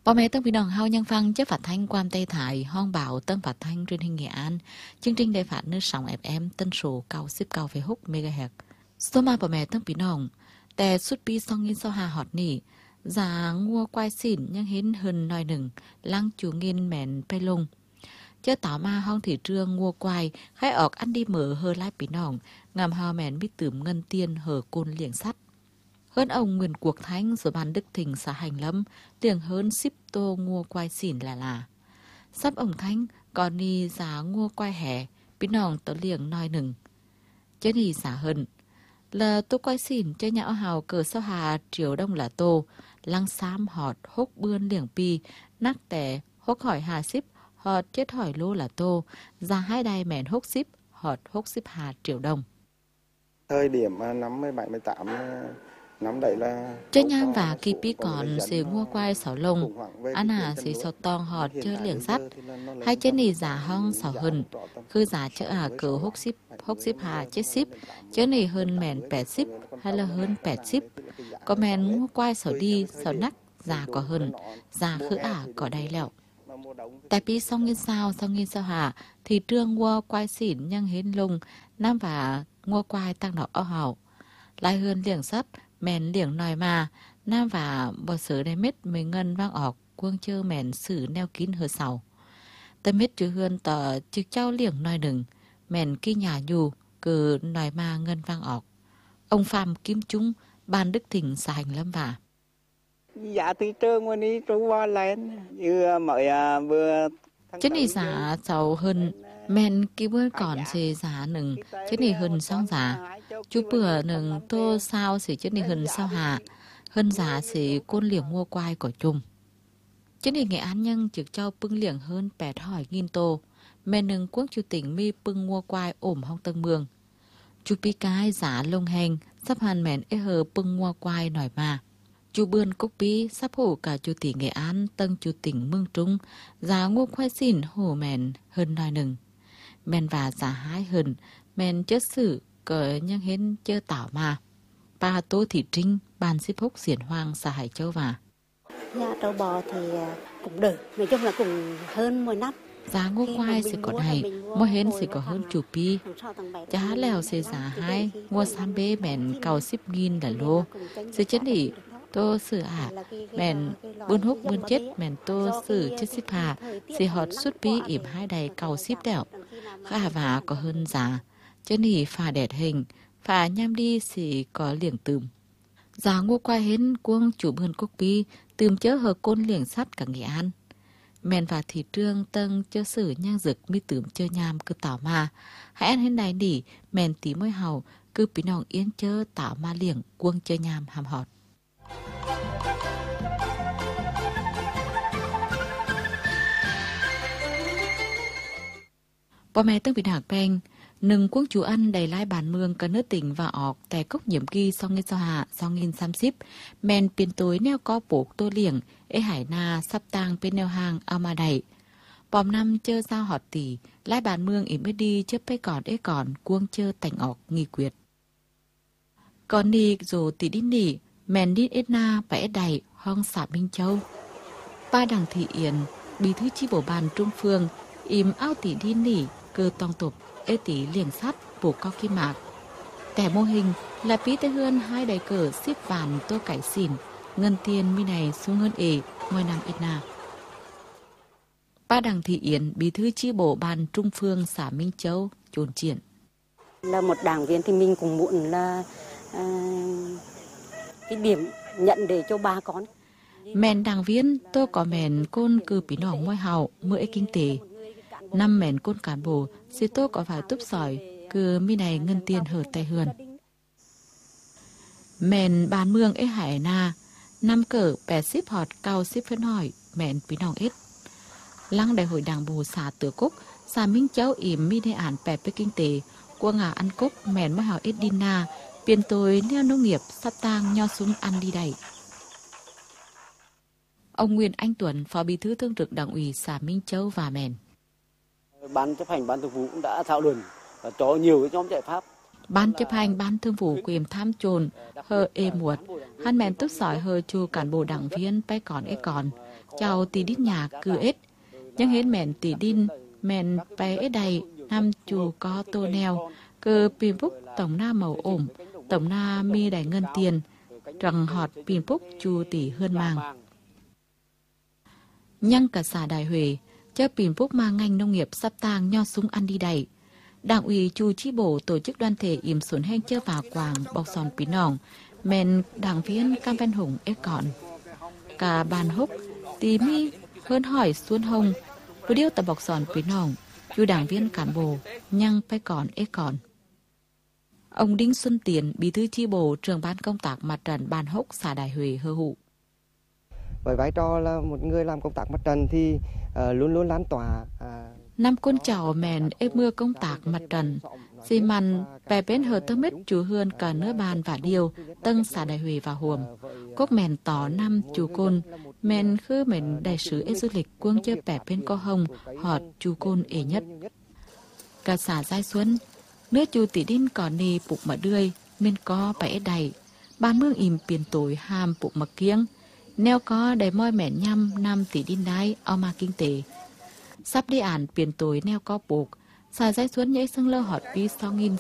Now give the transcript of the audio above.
Bố mẹ tân bị đòn hao nhân văn chế phát thanh quan Tây Thái hoang bảo tân phát thanh truyền hình Nghệ An. Chương trình đề phát nước sóng FM tân số cao ship cao về húc MHz. Số mà bố mẹ tân bị đònแต่สุดปี2025ฮอดนี่จางัวควายสินยังเห็นเฮินหน่อยหนึ่งลังจูเงินแหม่นไปลงเจ้าต่อมาห้องthị trườngงัวควายให้ออกอันดีเหมือเฮอไล่ปีน้องงามฮาวแหม่นมิตื่มเงินเตียนเหอโกนเหลี่ยงsắt hơn ông Nguyễn Quốc Thánh sở ban Đức Thịnh xã Hành Lâm tiền hơn 10 tô ngua quai xỉn là sắp ông Thánh còn đi giá ngua quai hẻ bí nòng tớ liệng nói nừng chứ đi giá hơn là tô quai xỉn cho nhão hào cờ sao hà triều đông là tô lăng xám họt hốc bươn liệng pi nắc tẻ hốc hỏi hà ship họt chết hỏi lô là tô giá hai đài mẹn hốc ship họt hốc ship hà triều đông thời điểm năm 17-18 năm đấy là chơi nhang và kỳ pi còn sẽ mua quai sảo lông anh à sẽ sọt tong họt chơi liệng sắt hai trên này giả hong sảo hừng cứ giả chợ cỡ hốc ship hà chết ship chớ này hơn mèn 80 hay là hơn 80 có mèn mua quai sảo đi sảo nắc giả có hơn giả khứ có đầy lẹo tại pi xong nghiên sao hà thì trương mua quai xỉn nhang hến lung nam và mua quai tăng đỏ ao hào lại hơn liệng sắt mèn liệng nòi mà nam và bò sứ đầy mít mới ngân vang ọc quân chơ mèn sử neo kín hờ sầu tờ mít chứ hơn tờ chứ trao liệng nòi đừng mèn kia nhà dù cừ nòi mà ngân vang ọc ông Phạm Kim Trung ban Đức Thịnh xã Hành Lâm và dạ thị trườngวันนี้trú qua lên như mọi vừa chứ này giá giàu hơn men kia bữa còn xề giá nừng chứ này hơn xong giá chú bữa nừng tô sao xề chứ này hơn sao hạ hơn giá xề côn liệng mua quai của chung chứ này Nghệ An nhân trực cho bưng liệng hơn 800.000 tô men nừng quốc chủ tỉnh mi bưng mua quai ổm hong tân mương chú pi cái giá lông hành sắp hàn mèn hờ bưng mua quai nổi mà chú bươn cốc bí sắp hổ cả chú tỉnh Nghệ An tân chú tỉnh Mương Trung giá ngô khoai xỉn hổ mèn hơn nòi nừng mèn và giá hái hơn mèn chết sử cỡ nhân hến chơ tảo mà bà Tô Thị Trinh ban ship húc xiển hoang xã Hải Châu và dạ trâu bò thì cũng được nói chung là cũng hơn mỗi năm giá ngô khoai sẽ có này mua hến sẽ có hơn chục pi giá lèo sẽ giá hai mua sam bê mèn cầu 10.000 là lô sự chất đi tô sử mèn buôn húc buôn chết mèn tô sử chết ship hà sẽ hot suốt pi ỉm hai đầy cầu ship đẻo khá và có hơn giá chứ nỉ phà đẹp hình phà nham đi thì có liệng tùm giá ngô qua hến quân chủ bươn quốc pi tùm chớ hờ côn liệng sắt cả Nghệ An mèn và thị trương tân chớ sử nhang rực mi tùm chơ nham cứ tảo mà hãy ăn hến này nỉ mèn tí môi hầu cứ bí nòng yên chơ tảo ma liệng quân chơ nham hàm họt bố mẹ từng bị hạc bèn nừng quốc chủ ăn đầy lái bàn mương cả nước tỉnh và ọc tại cốc nhiệm kỳ sau nghiên sao hạ sau nghiên xăm ship men piên tối neo có bột tô liềng hải na sắp tang bên neo hàng ao ma đầy bòm năm chơ sao họt tỷ lái bàn mương ỉm mới đi chớp bê còn cuông chơ tành ọc nghi quyệt còn đi rồi tỷ đi nỉ men đi ít na và ít đầy hong xã Minh Châu ba đằng thị yển bí thư chi bộ bàn Trung Phương im ao tỷ đi nỉ cơ tòng tục ê tí liềng sắt bổ cao kim mạc tẻ mô hình là bí tế hơn hai đầy cờ ship vàn tô cải xỉn ngân tiền mi này xuống hơn ngoài năm ít na ba đằng thị yến bí thư chi bộ ban Trung Phương xã Minh Châu chồn triển là một đảng viên thì mình cũng muốn là cái điểm nhận để cho ba con mèn đảng viên tôi có mèn côn cư bí nỏ môi hào mưa kinh tế năm mèn côn cán bộ sẽ tôi có phải túp sỏi cứ mi này ngân tiền hở tay hườn mèn bàn mương hải na năm cỡ bè ship hot cao ship phân hỏi mèn bí nòng ít lăng đại hội đảng bộ xã Tứ Cúc xã Minh Châu ỉm mi đề án bè về kinh tế qua ngả ăn cúc mèn mới hào ít đi na biên tôi neo nông nghiệp sắp tang nho súng ăn đi đầy ông Nguyễn Anh Tuấn phó bí thư thường trực đảng ủy xã Minh Châu và mèn ban chấp hành ban thường vụ cũng đã thảo luận và cho nhiều cái nhóm giải pháp ban chấp hành ban thường vụ quyền tham trồn hơ muột han mèn tức sỏi hơ chu cán bộ đảng viên bay còn còn chào tỷ đít nhà cư ết, nhưng hết mẹn tỷ đinh, mẹn bé đầy, năm chù có tô neo, cơ pin phúc tổng na màu ổm, tổng na mi đầy ngân tiền, rằng họt pin phúc chù tỷ hơn màng. Nhưng cả xã Đại Huế, chớ pin phúc mang ngành nông nghiệp sắp tang nho súng ăn đi đầy. Đảng ủy chu chi bộ tổ chức đoàn thể im xuân heng chơ vào quảng bọc sòn pí nòng, men đảng viên cam ven hùng ế còn. Cả bàn húc, tí mi hơn hỏi xuân hồng, vừa điêu tập bọc sòn pí nòng, chu đảng viên cán bộ, nhăng phải còn ế còn. Ông Đinh Xuân Tiến, bí thư chi bộ trưởng ban công tác mặt trận Bàn Hốc xã Đại Huế hơ hụ. Với vai trò là một người làm công tác mặt trận thì luôn luôn lan tỏa. Năm con cháu mẹn ép mưa công tác mặt trận, xì mặn bè bên hờ tơ mít chú hươn cả nửa bàn và điều, tân xã Đại Huế và Huồm. Cốc mẹn tỏ năm chú côn, mẹn khứ mẹn đại sứ ế du lịch quân chơi bè bên co hồng, họt chú côn ế nhất. Cả xã Giai Xuân, nước chú tỷ đinh còn nì bụng mà đươi, mình có bẻ đầy, ban mương im biển tối hàm bụng mà kiêng, neo có đầy môi mẹn nhăm năm tỷ đinh đái, ao mà kinh tế. Sắp đi ản biển tối neo có buộc, xã Giai Xuân nhảy sưng lơ họt bí 2.000